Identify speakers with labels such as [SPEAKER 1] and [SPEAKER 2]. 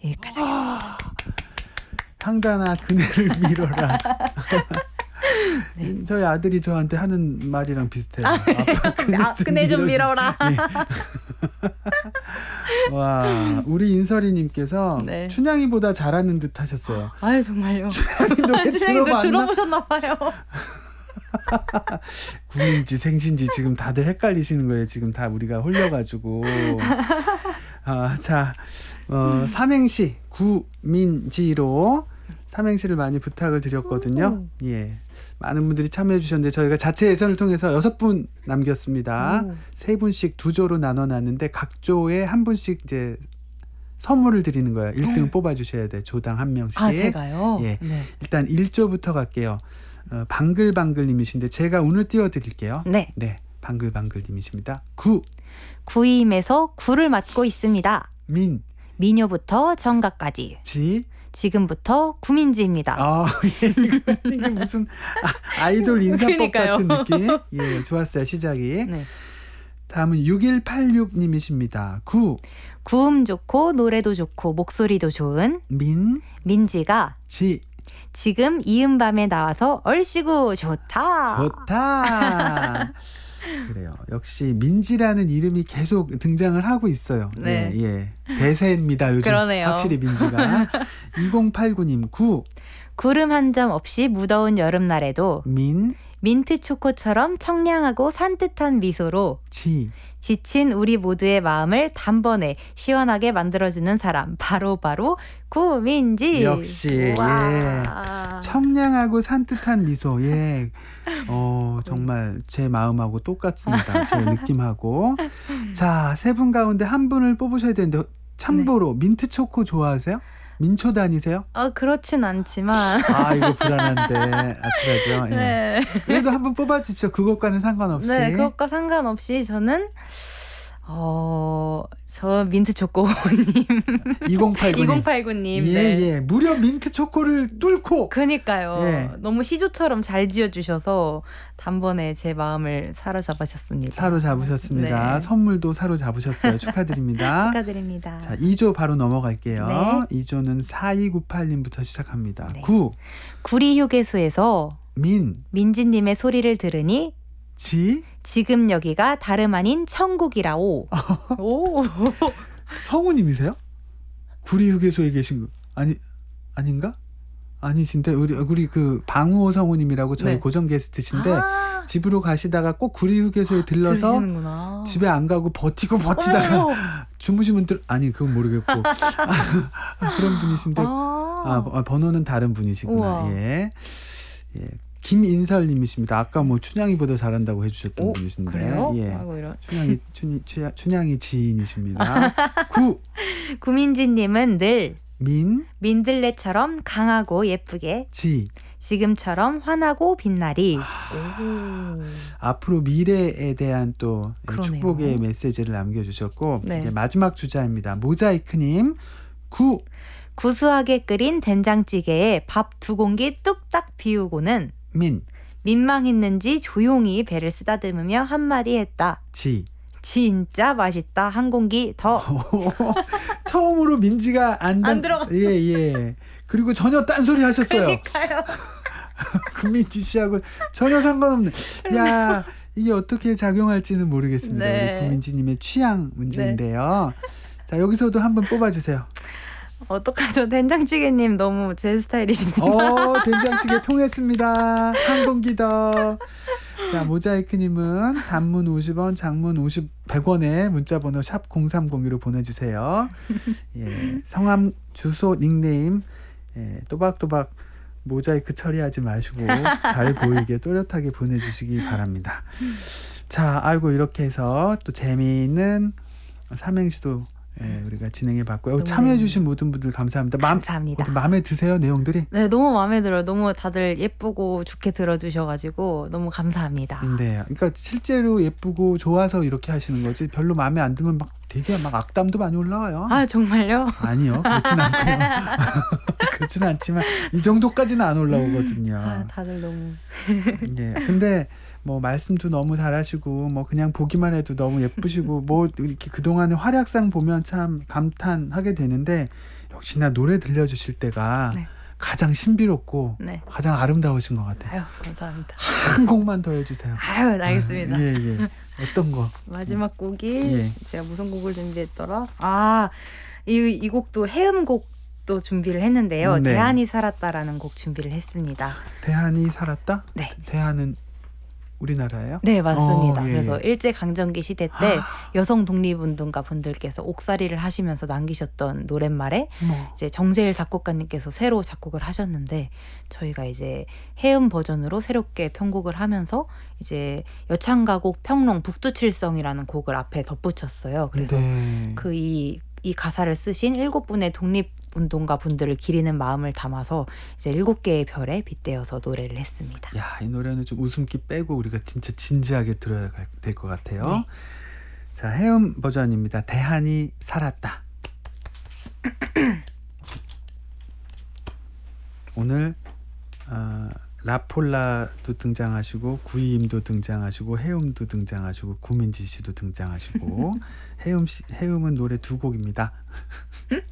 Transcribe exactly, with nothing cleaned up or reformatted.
[SPEAKER 1] 여기까지 하겠습니다.
[SPEAKER 2] 향단아 그네를 밀어라. 네. 저희 아들이 저한테 하는 말이랑 비슷해요.
[SPEAKER 1] 아,
[SPEAKER 2] 아빠 그네
[SPEAKER 1] 아,
[SPEAKER 2] 좀,
[SPEAKER 1] 그네 좀 밀어라.
[SPEAKER 2] 네. 와, 우리 인설이님께서
[SPEAKER 1] 네.
[SPEAKER 2] 춘향이보다 잘하는 듯 하셨어요.
[SPEAKER 1] 아유 정말요.
[SPEAKER 2] 춘향이 노래
[SPEAKER 1] 춘향이도 들어보셨나 봐요.
[SPEAKER 2] 구민지 생신지 지금 다들 헷갈리시는 거예요. 지금 다 우리가 홀려가지고. 아, 자, 어, 삼행시 구민지로 삼행시를 많이 부탁을 드렸거든요. 오. 예, 많은 분들이 참여해 주셨는데 저희가 자체 예선을 통해서 여섯 분 남겼습니다. 오. 세 분씩 두 조로 나눠놨는데 각 조에 한 분씩 이제 선물을 드리는 거예요. 일 등 뽑아주셔야 돼. 조당 한 명씩.
[SPEAKER 1] 아, 제가요?
[SPEAKER 2] 예,
[SPEAKER 1] 네.
[SPEAKER 2] 일단 일 조부터 갈게요. 어, 방글방글님이신데 제가 운을 띄워드릴게요.
[SPEAKER 1] 네.
[SPEAKER 2] 네, 방글방글님이십니다. 구.
[SPEAKER 1] 구임에서 구를 맡고 있습니다.
[SPEAKER 2] 민.
[SPEAKER 1] 미녀부터 정가까지.
[SPEAKER 2] 지.
[SPEAKER 1] 지금부터 구민지입니다.
[SPEAKER 2] 아, 예, 이게 무슨 아, 아이돌 인사법
[SPEAKER 1] 그러니까요.
[SPEAKER 2] 같은 느낌. 예, 좋았어요. 시작이.
[SPEAKER 1] 네.
[SPEAKER 2] 다음은 육일팔육님이십니다. 구.
[SPEAKER 1] 구음 좋고 노래도 좋고 목소리도 좋은
[SPEAKER 2] 민.
[SPEAKER 1] 민지가
[SPEAKER 2] 지.
[SPEAKER 1] 지금 이은 밤에 나와서 얼씨구 좋다.
[SPEAKER 2] 좋다. 그래요. 역시 민지라는 이름이 계속 등장을 하고 있어요.
[SPEAKER 1] 네.
[SPEAKER 2] 예, 예. 대세입니다. 요즘
[SPEAKER 1] 그러네요.
[SPEAKER 2] 확실히 민지가. 이공팔구님 구.
[SPEAKER 1] 구름 한 점 없이 무더운 여름날에도
[SPEAKER 2] 민.
[SPEAKER 1] 민트 초코처럼 청량하고 산뜻한 미소로
[SPEAKER 2] 지.
[SPEAKER 1] 지친 우리 모두의 마음을 단번에 시원하게 만들어주는 사람 바로 바로 구민지.
[SPEAKER 2] 역시 예. 청량하고 산뜻한 미소. 예. 어, 정말 제 마음하고 똑같습니다. 제 느낌하고. 자, 세 분 가운데 한 분을 뽑으셔야 되는데 참고로 네. 민트 초코 좋아하세요? 민초 다니세요?
[SPEAKER 1] 어, 그렇진 않지만.
[SPEAKER 2] 아, 이거 불안한데. 아찔하죠. 예.
[SPEAKER 1] 네.
[SPEAKER 2] 그래도 한번 뽑아주십시오. 그것과는 상관없이.
[SPEAKER 1] 네, 그것과 상관없이 저는 어, 저 민트 초코님.
[SPEAKER 2] 이공팔구님.
[SPEAKER 1] 이공팔구님.
[SPEAKER 2] 예,
[SPEAKER 1] 네.
[SPEAKER 2] 예. 무려 민트 초코를 뚫고.
[SPEAKER 1] 그니까요.
[SPEAKER 2] 예.
[SPEAKER 1] 너무 시조처럼 잘 지어주셔서 단번에 제 마음을 사로잡으셨습니다.
[SPEAKER 2] 사로잡으셨습니다.
[SPEAKER 1] 네.
[SPEAKER 2] 선물도 사로잡으셨어요. 축하드립니다.
[SPEAKER 1] 축하드립니다.
[SPEAKER 2] 자, 이 조 바로 넘어갈게요.
[SPEAKER 1] 네.
[SPEAKER 2] 이 조는 사이구팔님부터 시작합니다.
[SPEAKER 1] 네.
[SPEAKER 2] 구.
[SPEAKER 1] 구리휴게소에서
[SPEAKER 2] 민.
[SPEAKER 1] 민지님의 소리를 들으니
[SPEAKER 2] 지.
[SPEAKER 1] 지금 여기가 다름 아닌 천국이라오. 오.
[SPEAKER 2] 성우님이세요? 구리휴게소에 계신 거 아니 아닌가? 아니신데 우리 우리 그 방우호 성우님이라고 저희
[SPEAKER 1] 네.
[SPEAKER 2] 고정 게스트신데
[SPEAKER 1] 아.
[SPEAKER 2] 집으로 가시다가 꼭 구리휴게소에 들러서
[SPEAKER 1] 들으시는구나.
[SPEAKER 2] 집에 안 가고 버티고 버티다가 주무시면 들 아니 그건 모르겠고 아, 그런 분이신데
[SPEAKER 1] 아.
[SPEAKER 2] 아, 번호는 다른 분이시구나.
[SPEAKER 1] 우와.
[SPEAKER 2] 예. 예. 김인설님이십니다. 아까 뭐 춘향이보다 잘한다고 해주셨던
[SPEAKER 1] 오,
[SPEAKER 2] 분이신데,
[SPEAKER 1] 그래요?
[SPEAKER 2] 예,
[SPEAKER 1] 아이고, 이런.
[SPEAKER 2] 춘향이 춘, 춘, 춘향이 지인이십니다. 구.
[SPEAKER 1] 구민지님은 늘
[SPEAKER 2] 민.
[SPEAKER 1] 민들레처럼 강하고 예쁘게
[SPEAKER 2] 지.
[SPEAKER 1] 지금처럼 환하고 빛나리.
[SPEAKER 2] 아, 앞으로 미래에 대한 또
[SPEAKER 1] 그러네요.
[SPEAKER 2] 축복의 메시지를 남겨주셨고
[SPEAKER 1] 네.
[SPEAKER 2] 이제 마지막 주자입니다. 모자이크님. 구.
[SPEAKER 1] 구수하게 끓인 된장찌개에 밥 두 공기 뚝딱 비우고는
[SPEAKER 2] 민.
[SPEAKER 1] 민망했는지 조용히 배를 쓰다듬으며 한마디 했다.
[SPEAKER 2] 지.
[SPEAKER 1] 진짜 맛있다. 한 공기 더.
[SPEAKER 2] 처음으로 민지가 안,
[SPEAKER 1] 안 들어갔어요.
[SPEAKER 2] 예, 예. 그리고 전혀 딴소리 하셨어요.
[SPEAKER 1] 그러니까요.
[SPEAKER 2] 구민지 씨하고 전혀 상관없는. 야, 이게 어떻게 작용할지는 모르겠습니다.
[SPEAKER 1] 네.
[SPEAKER 2] 우리 구민지님의 취향 문제인데요. 네. 자, 여기서도 한번 뽑아주세요.
[SPEAKER 1] 어떡하죠? 된장찌개님 너무 제 스타일이십니다.
[SPEAKER 2] 어, 된장찌개 통했습니다. 한 공기 더. 자, 모자이크님은 단문 오십 원, 장문 오십, 백 원에 문자번호 샵 공삼공이로 보내주세요. 예, 성함, 주소, 닉네임 예, 또박또박 모자이크 처리하지 마시고 잘 보이게 또렷하게 보내주시기 바랍니다. 자, 아이고 이렇게 해서 또 재미있는 삼행시도 예, 우리가 진행해봤고요. 참여해주신 모든 분들 감사합니다. 마,
[SPEAKER 1] 감사합니다.
[SPEAKER 2] 마음에 드세요, 내용들이?
[SPEAKER 1] 네, 너무 마음에 들어요. 너무 다들 예쁘고 좋게 들어주셔가지고 너무 감사합니다.
[SPEAKER 2] 네, 그러니까 실제로 예쁘고 좋아서 이렇게 하시는 거지 별로 마음에 안 들면 막 되게 막 악담도 많이 올라와요.
[SPEAKER 1] 아, 정말요?
[SPEAKER 2] 아니요, 그렇진 않고요. 그렇진 않지만 이 정도까지는 안 올라오거든요.
[SPEAKER 1] 아, 다들 너무.
[SPEAKER 2] 네, 근데 뭐 말씀도 너무 잘하시고 뭐 그냥 보기만 해도 너무 예쁘시고 뭐 이렇게 그동안의 활약상 보면 참 감탄하게 되는데 역시나 노래 들려주실 때가
[SPEAKER 1] 네.
[SPEAKER 2] 가장 신비롭고
[SPEAKER 1] 네.
[SPEAKER 2] 가장 아름다우신 것 같아요.
[SPEAKER 1] 아유, 감사합니다.
[SPEAKER 2] 한 곡만 더 해주세요.
[SPEAKER 1] 아유, 알겠습니다.
[SPEAKER 2] 아, 예, 예. 어떤 거?
[SPEAKER 1] 마지막 곡이
[SPEAKER 2] 예.
[SPEAKER 1] 제가 무슨 곡을 준비했더라? 아, 이, 이 곡도 해음곡도 준비를 했는데요.
[SPEAKER 2] 네.
[SPEAKER 1] 대한이 살았다라는 곡 준비를 했습니다.
[SPEAKER 2] 대한이 살았다?
[SPEAKER 1] 네.
[SPEAKER 2] 대한은 우리나라예요?
[SPEAKER 1] 네, 맞습니다.
[SPEAKER 2] 어, 예,
[SPEAKER 1] 그래서
[SPEAKER 2] 예.
[SPEAKER 1] 일제강점기 시대 때 여성 독립운동가 분들께서 옥살이를 하시면서 남기셨던 노랫말에
[SPEAKER 2] 뭐.
[SPEAKER 1] 이제 정재일 작곡가님께서 새로 작곡을 하셨는데 저희가 이제 해음 버전으로 새롭게 편곡을 하면서 이제 여창가곡 평롱 북두칠성이라는 곡을 앞에 덧붙였어요. 그래서
[SPEAKER 2] 네.
[SPEAKER 1] 그 이 이 가사를 쓰신 일곱 분의 독립운동가 분들을 기리는 마음을 담아서 이제 일곱 개의 별에 빗대어서 노래를 했습니다.
[SPEAKER 2] 야, 이 노래는 좀 웃음기 빼고 우리가 진짜 진지하게 들어야 될 것 같아요.
[SPEAKER 1] 네.
[SPEAKER 2] 자, 해음 버전입니다. 대한이 살았다. 오늘 어, 라폴라도 등장하시고 구이임도 등장하시고 해음도 등장하시고 구민지 씨도 등장하시고 해음 씨, 해음은 노래 두 곡입니다.